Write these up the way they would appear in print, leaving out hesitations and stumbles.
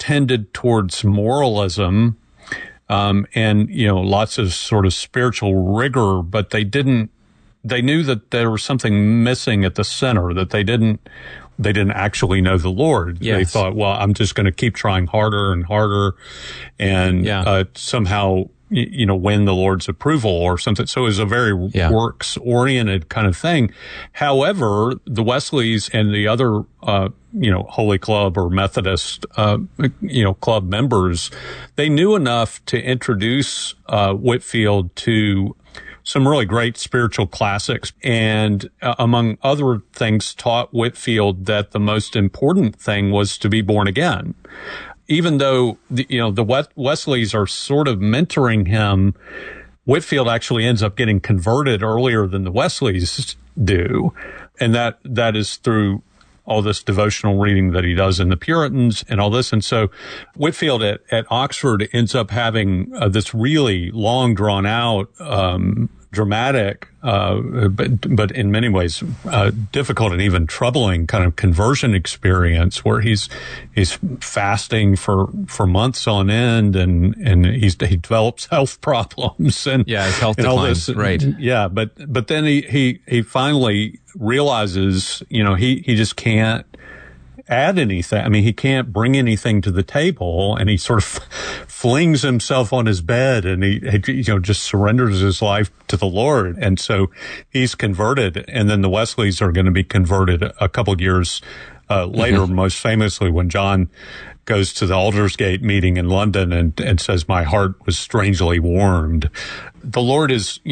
tended towards moralism, and, lots of sort of spiritual rigor, but they knew that there was something missing at the center, that they didn't actually know the Lord. Yes. They thought, well, I'm just going to keep trying harder and harder and somehow, win the Lord's approval or something. So it was a very works-oriented kind of thing. However, the Wesleys and the other, Holy Club or Methodist, club members, they knew enough to introduce Whitefield to some really great spiritual classics, and among other things, taught Whitefield that the most important thing was to be born again. Even though the Wesleys are sort of mentoring him, Whitefield actually ends up getting converted earlier than the Wesleys do, and that is through all this devotional reading that he does in the Puritans and all this. And so Whitefield at Oxford ends up having this really long, drawn out, dramatic, but in many ways, difficult and even troubling kind of conversion experience where he's fasting for months on end and he develops health problems and his health declines, right. Yeah. But then he finally realizes, he just can't add anything. I mean, he can't bring anything to the table, and he sort of flings himself on his bed and he just surrenders his life to the Lord. And so he's converted, and then the Wesleys are going to be converted a couple of years later, most famously when John goes to the Aldersgate meeting in London and says, "My heart was strangely warmed." The Lord is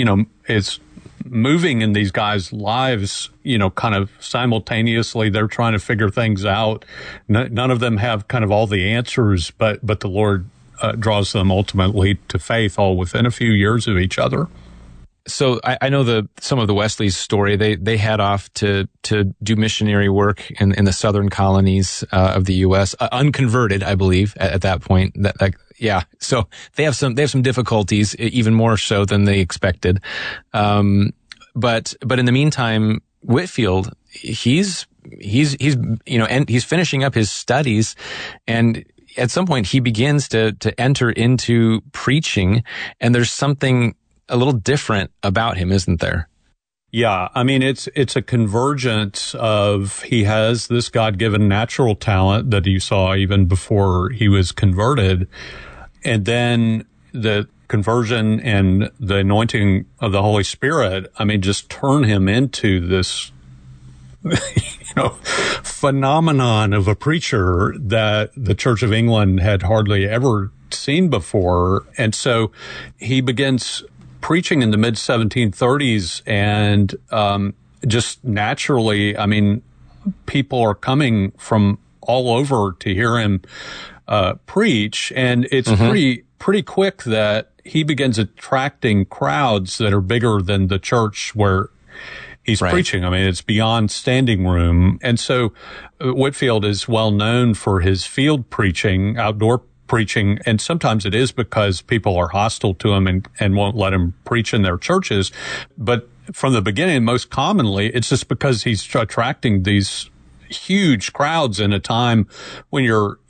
moving in these guys' lives, kind of simultaneously. They're trying to figure things out. None of them have kind of all the answers, but the Lord draws them ultimately to faith, all within a few years of each other. So I know some of the Wesleys' story. They head off to do missionary work in the southern colonies of the U.S., unconverted, I believe, at that point. So they have some difficulties, even more so than they expected. But in the meantime, Whitefield, he's finishing up his studies, and at some point he begins to enter into preaching, and there's something a little different about him, isn't there? Yeah, I mean, it's a convergence of, he has this God-given natural talent that you saw even before he was converted, and then the conversion and the anointing of the Holy Spirit, I mean, just turn him into this, phenomenon of a preacher that the Church of England had hardly ever seen before. And so he begins preaching in the mid-1730s, and just naturally, I mean, people are coming from all over to hear him preach, and it's pretty quick that he begins attracting crowds that are bigger than the church where he's preaching. I mean, it's beyond standing room. And so Whitefield is well known for his field preaching, outdoor preaching, and sometimes it is because people are hostile to him and won't let him preach in their churches. But from the beginning, most commonly, it's just because he's attracting these huge crowds in a time when you're,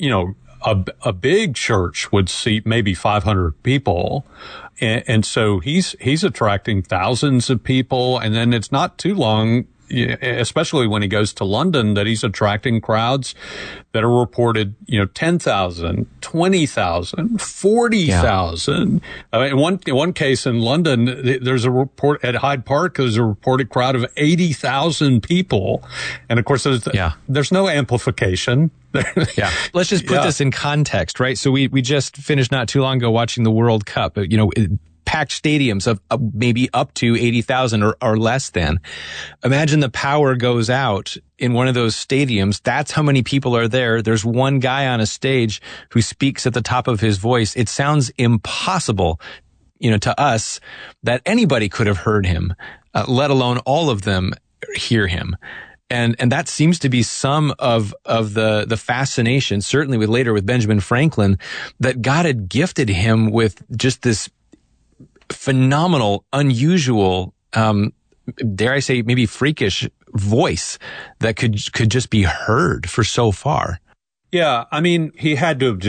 a big church would seat maybe 500 people. And so he's attracting thousands of people. And then it's not too long, especially when he goes to London, that he's attracting crowds that are reported, 10,000, 20,000, 40,000. In one case in London, there's a report at Hyde Park, there's a reported crowd of 80,000 people. And of course, there's no amplification. Let's just put this in context, right? So we just finished not too long ago watching the World Cup, packed stadiums of maybe up to 80,000 or less than. Imagine the power goes out in one of those stadiums. That's how many people are there. There's one guy on a stage who speaks at the top of his voice. It sounds impossible, to us that anybody could have heard him, let alone all of them hear him. And that seems to be some of the fascination, certainly with Benjamin Franklin, that God had gifted him with just this phenomenal, unusual, dare I say, maybe freakish voice that could just be heard for so far. Yeah, I mean, he had to have